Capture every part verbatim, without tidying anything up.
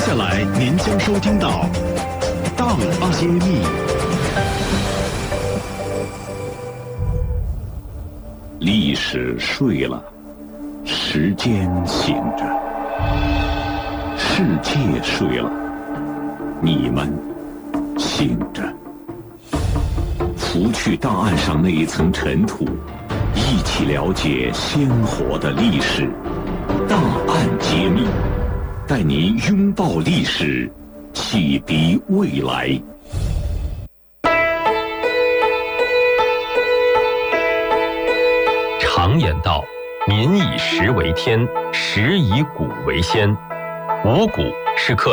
下来您将收听到《档案揭秘》。历史睡了，时间醒着，世界睡了，你们醒着。拂去档案上那一层尘土，一起了解鲜活的历史。档案揭秘，带您拥抱历史，启迪未来。 常言道，民以食为天，食以谷为先。五谷是克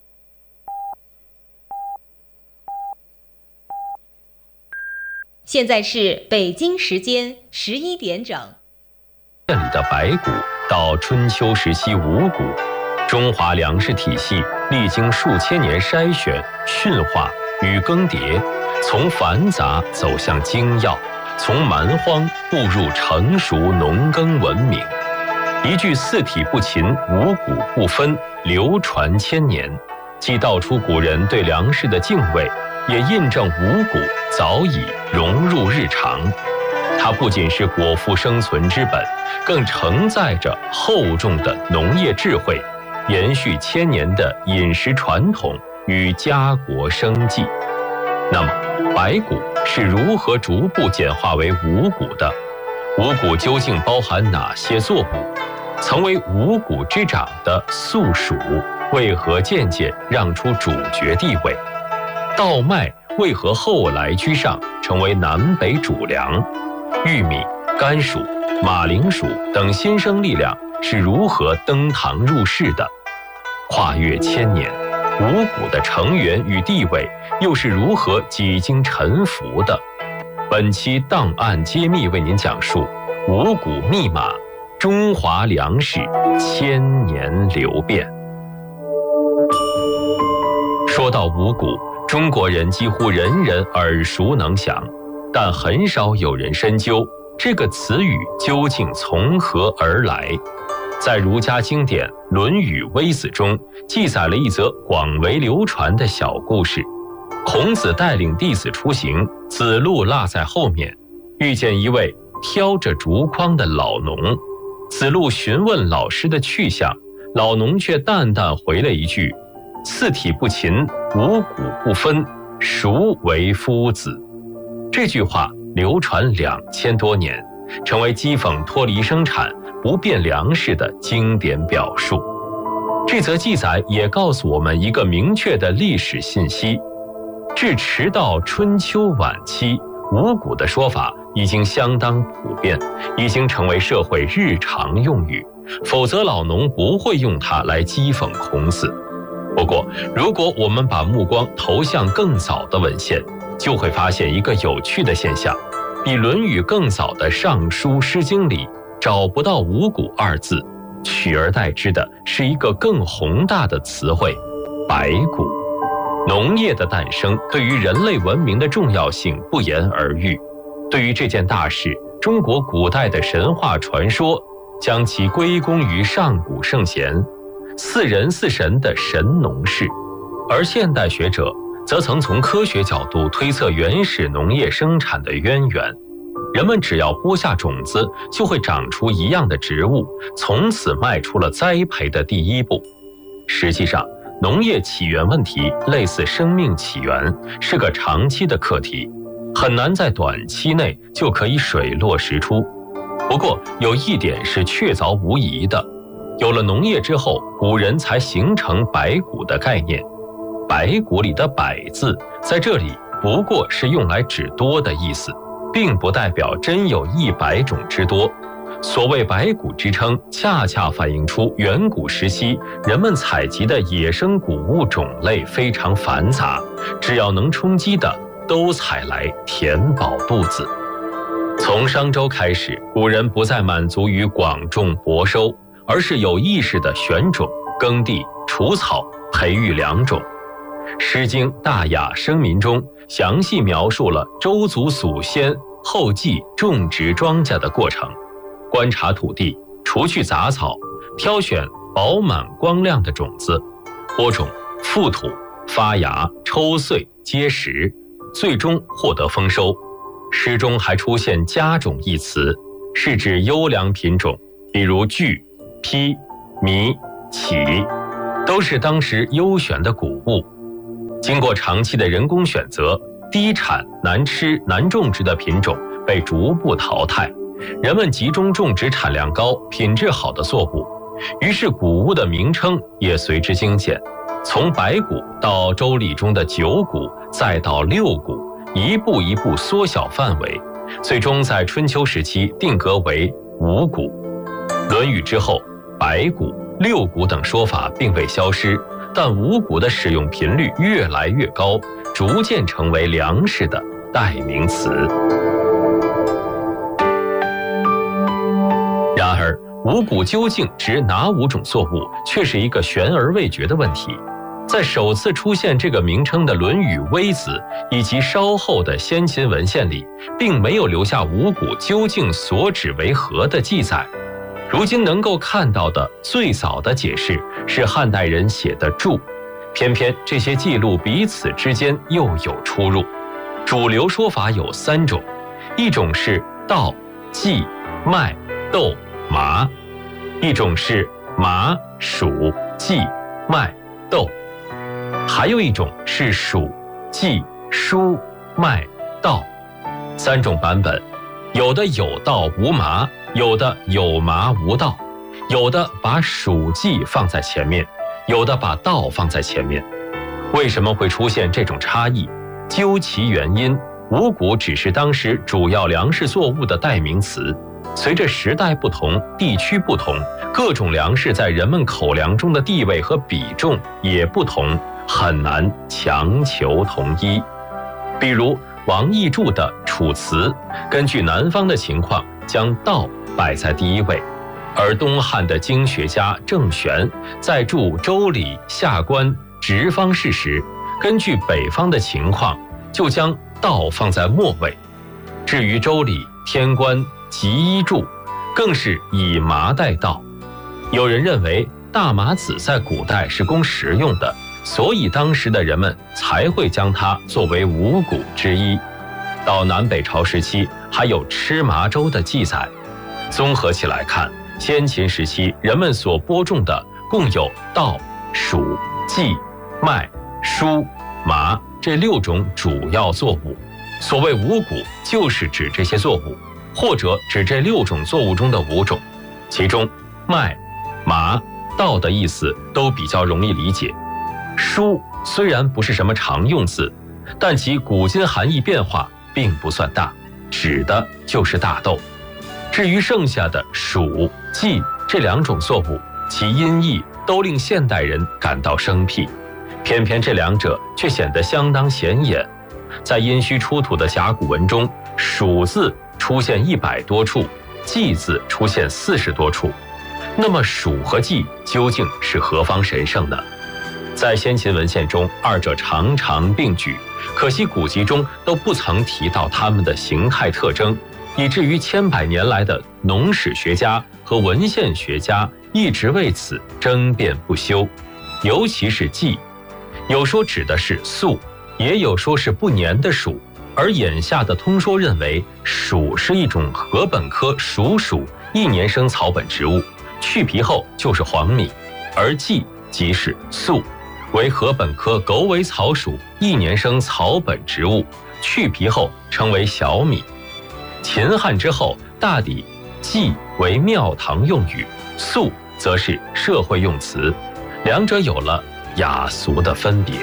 现在是北京时间十一点整。 店里的白谷到春秋时期五谷，中华粮食体系历经数千年筛选、驯化与更迭，从繁杂走向精要，从蛮荒步入成熟农耕文明。一句四体不勤，五谷不分，流传千年，既道出古人对粮食的敬畏，也印证五谷早已融入日常。它不仅是果腹生存之本，更承载着厚重的农业智慧，延续千年的饮食传统与家国生计。那么白谷是如何逐步简化为五谷的？五谷究竟包含哪些作物？曾为五谷之长的粟黍为何渐渐让出主角地位？稻麦为何后来居上，成为南北主粮？玉米、甘薯、马铃薯等新生力量是如何登堂入室的？跨越千年，五谷的成员与地位又是如何几经沉浮的？本期档案揭秘为您讲述五谷密码，中华粮食千年流变。说到五谷，中国人几乎人人耳熟能详，但很少有人深究这个词语究竟从何而来。在儒家经典《论语微子》中记载了一则广为流传的小故事。孔子带领弟子出行，子路落在后面，遇见一位挑着竹筐的老农。子路询问老师的去向，老农却淡淡回了一句：四体不勤，五谷不分，孰为夫子？这句话流传两千多年，成为讥讽脱离生产、不变粮食的经典表述。这则记载也告诉我们一个明确的历史信息：至迟到春秋晚期，五谷的说法已经相当普遍，已经成为社会日常用语，否则老农不会用它来讥讽孔子。不过，如果我们把目光投向更早的文献，就会发现一个有趣的现象：比《论语》更早的《尚书》《诗经》里找不到五谷二字，取而代之的是一个更宏大的词汇——白谷。农业的诞生对于人类文明的重要性不言而喻。对于这件大事，中国古代的神话传说将其归功于上古圣贤，似人似神的神农氏，而现代学者则曾从科学角度推测原始农业生产的渊源。人们只要播下种子，就会长出一样的植物，从此迈出了栽培的第一步。实际上，农业起源问题类似生命起源，是个长期的课题，很难在短期内就可以水落石出。不过有一点是确凿无疑的，有了农业之后，古人才形成百谷的概念。百谷里的百字在这里不过是用来指多的意思，并不代表真有一百种之多。所谓百谷之称，恰恰反映出远古时期人们采集的野生谷物种类非常繁杂，只要能充饥的都采来填饱肚子。从商周开始，古人不再满足于广种博收，而是有意识地选种、耕地、除草、培育良种。《诗经·大雅·生民》中详细描述了周族祖先后继种植庄稼的过程，观察土地，除去杂草，挑选饱满光亮的种子， 播种、覆土、发芽、抽穗、结实，最终获得丰收。诗中还出现佳种一词，是指优良品种，比如苣、披、糜、杞，都是当时优选的谷物。经过长期的人工选择，低产、难吃、难种植的品种被逐步淘汰，人们集中种植产量高、品质好的作物，于是谷物的名称也随之精简，从白谷到周礼中的九谷，再到六谷，一步一步缩小范围，最终在春秋时期定格为五谷。论语之后，白谷、六谷等说法并未消失，但五谷的使用频率越来越高，逐渐成为粮食的代名词。然而，五谷究竟指哪五种作物，却是一个悬而未决的问题。在首次出现这个名称的《论语·微子》以及稍后的先秦文献里，并没有留下五谷究竟所指为何的记载。如今能够看到的最早的解释是汉代人写的注，偏偏这些记录彼此之间又有出入。主流说法有三种，一种是稻、稷、麦、豆、麻，一种是麻、黍、稷、麦、豆，还有一种是黍、稷、菽、麦、稻。三种版本，有的有稻无麻，有的有麻无稻，有的把黍稷放在前面，有的把稻放在前面。为什么会出现这种差异？究其原因，五谷只是当时主要粮食作物的代名词，随着时代不同、地区不同，各种粮食在人们口粮中的地位和比重也不同，很难强求统一。比如王逸注的《楚辞》，根据南方的情况，将稻摆在第一位；而东汉的经学家郑玄在注《周礼·下官直方士》时，根据北方的情况，就将稻放在末位。至于《周礼·天官集一注》，更是以麻代稻。有人认为大麻籽在古代是供食用的，所以当时的人们才会将它作为五谷之一。到南北朝时期，还有吃麻粥的记载。综合起来看，先秦时期人们所播种的共有稻、黍、稷、麦、菽、麻这六种主要作物。所谓五谷，就是指这些作物，或者指这六种作物中的五种。其中麦、麻、稻的意思都比较容易理解。菽虽然不是什么常用字，但其古今含义变化并不算大，指的就是大豆。至于剩下的黍、稷这两种作物，其音译都令现代人感到生僻，偏偏这两者却显得相当显眼。在殷墟出土的甲骨文中，黍字出现一百多处，稷字出现四十多处。那么黍和稷究竟是何方神圣呢？在先秦文献中，二者常常并举，可惜古籍中都不曾提到它们的形态特征，以至于千百年来的农史学家和文献学家一直为此争辩不休。尤其是稷，有说指的是粟，也有说是不粘的黍，而眼下的通说认为黍是一种禾本科黍属一年生草本植物，去皮后就是黄米，而稷即是粟，为禾本科狗尾草属一年生草本植物，去皮后称为小米。秦汉之后，大抵稷为庙堂用语，粟则是社会用词，两者有了雅俗的分别。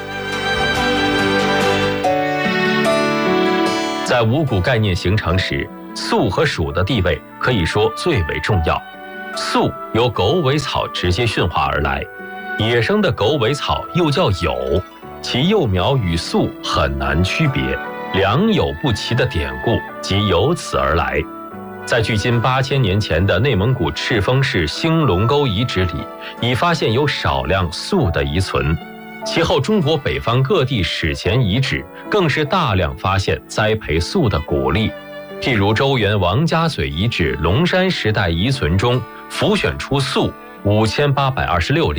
在五谷概念形成时，粟和黍的地位可以说最为重要。粟由狗尾草直接驯化而来，野生的狗尾草又叫酉，其幼苗与粟很难区别，良莠不齐的典故即由此而来。在距今八千年前的内蒙古赤峰市兴隆沟遗址里，已发现有少量粟的遗存。其后中国北方各地史前遗址更是大量发现栽培粟的谷粒，譬如周原王家嘴遗址龙山时代遗存中浮选出粟五千八百二十六粒，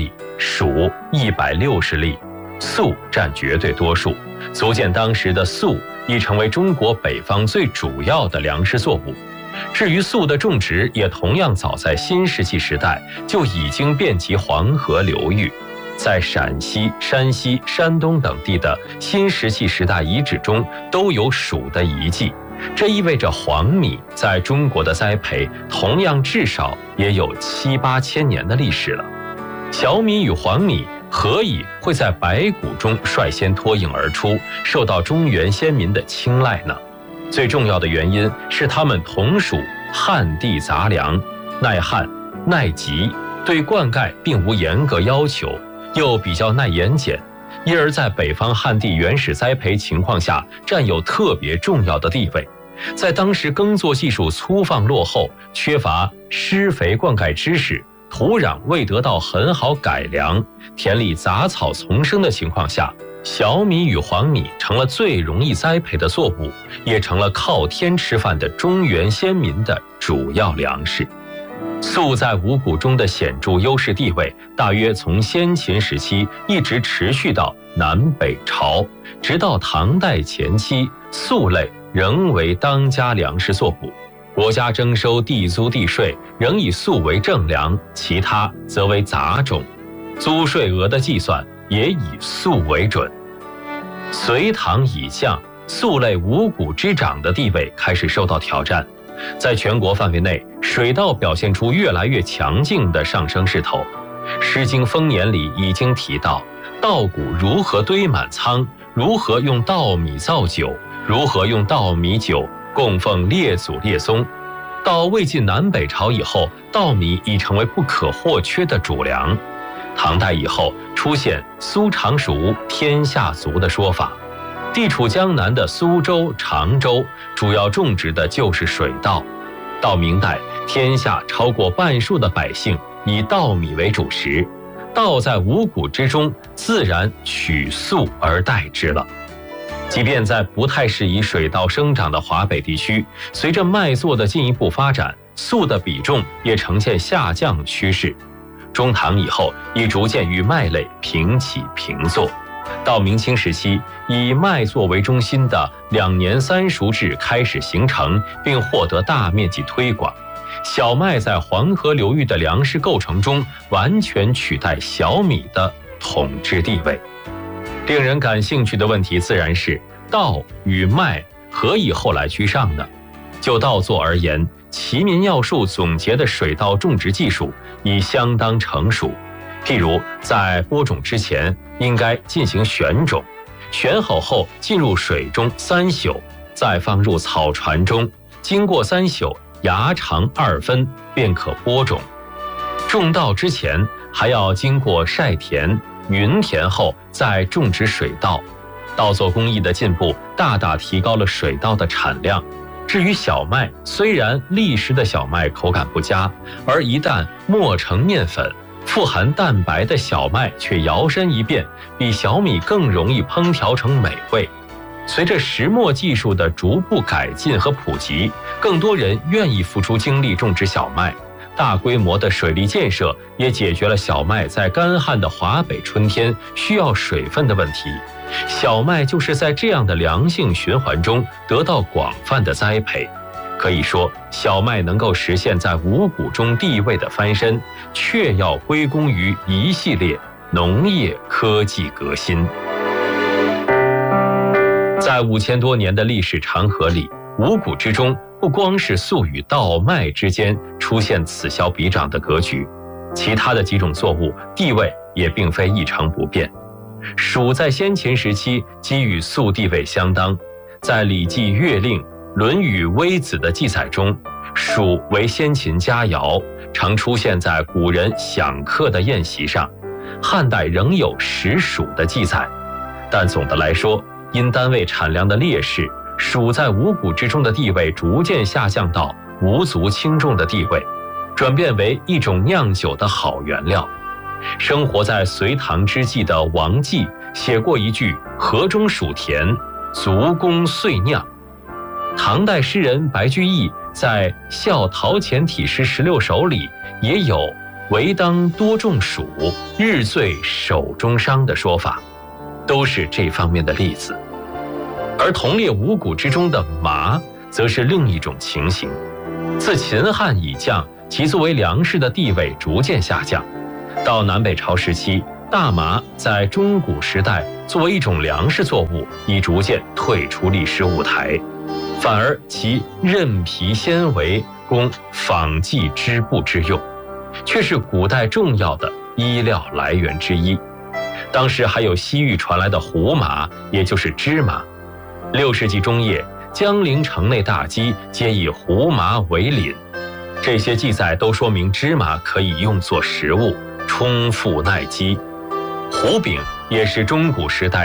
黍一百六十粒，粟占绝对多数，足见当时的粟已成为中国北方最主要的粮食作物。至于粟的种植，也同样早在新石器时代就已经遍及黄河流域。在陕西、山西、山东等地的新石器时代遗址中都有黍的遗迹，这意味着黄米在中国的栽培同样至少也有七八千年的历史了。小米与黄米何以会在白骨中率先脱颖而出，受到中原先民的青睐呢？最重要的原因是它们同属旱地杂粮，耐旱、耐急，对灌溉并无严格要求，又比较耐盐碱，因而在北方旱地原始栽培情况下占有特别重要的地位。在当时耕作技术粗放落后，缺乏施肥灌溉知识，土壤未得到很好改良，田里杂草丛生的情况下，小米与黄米成了最容易栽培的作物，也成了靠天吃饭的中原先民的主要粮食。粟在五谷中的显著优势地位，大约从先秦时期一直持续到南北朝，直到唐代前期，粟类仍为当家粮食作物。国家征收地租地税，仍以粟为正粮，其他则为杂种。租税额的计算也以粟为准。隋唐以降，粟类五谷之长的地位开始受到挑战。在全国范围内，水稻表现出越来越强劲的上升势头。《诗经·丰年》里已经提到，稻谷如何堆满仓，如何用稻米造酒，如何用稻米酒供奉列祖列宗。到魏晋南北朝以后，稻米已成为不可或缺的主粮。唐代以后出现苏常熟天下足的说法，地处江南的苏州、常州主要种植的就是水稻。到明代，天下超过半数的百姓以稻米为主食，稻在五谷之中自然取粟而代之了。即便在不太适宜水稻生长的华北地区，随着麦作的进一步发展，粟的比重也呈现下降趋势。中唐以后，已逐渐与麦类平起平坐。到明清时期，以麦作为中心的两年三熟制开始形成，并获得大面积推广。小麦在黄河流域的粮食构成中，完全取代小米的统治地位。令人感兴趣的问题自然是，稻与麦何以后来居上呢？就稻作而言，《齐民要术》总结的水稻种植技术已相当成熟。譬如在播种之前，应该进行选种，选好后进入水中三宿，再放入草船中，经过三宿，芽长二分，便可播种。种稻之前还要经过晒田、匀田后再种植水稻。稻作工艺的进步大大提高了水稻的产量。至于小麦，虽然砾石的小麦口感不佳，而一旦磨成面粉，富含蛋白的小麦却摇身一变，比小米更容易烹调成美味。随着石磨技术的逐步改进和普及，更多人愿意付出精力种植小麦。大规模的水利建设也解决了小麦在干旱的华北春天需要水分的问题。小麦就是在这样的良性循环中得到广泛的栽培。可以说，小麦能够实现在五谷中地位的翻身，却要归功于一系列农业科技革新。在五千多年的历史长河里，五谷之中不光是粟与稻麦之间出现此消彼长的格局，其他的几种作物地位也并非一成不变。黍在先秦时期即与粟地位相当，在《礼记·乐令》《论语·微子》的记载中，黍为先秦佳肴，常出现在古人享客的宴席上。汉代仍有食黍的记载，但总的来说，因单位产量的劣势，黍在五谷之中的地位逐渐下降到无足轻重的地位，转变为一种酿酒的好原料。生活在隋唐之际的王继写过一句“河中黍田，足供岁酿”。唐代诗人白居易在《笑陶潜体诗十六首》里也有为当多中暑，日醉手中伤的说法，都是这方面的例子。而同列五谷之中的麻，则是另一种情形。自秦汉以降，其作为粮食的地位逐渐下降。到南北朝时期，大麻在中古时代作为一种粮食作物，已逐渐退出历史舞台，反而其韧皮纤维供纺绩织布之用，却是古代重要的衣料来源之一。当时还有西域传来的胡麻，也就是芝麻。六世纪中叶，江陵城内大饥，皆以胡麻为廪。这些记载都说明芝麻可以用作食物，充腹耐饥。胡饼也是中古时代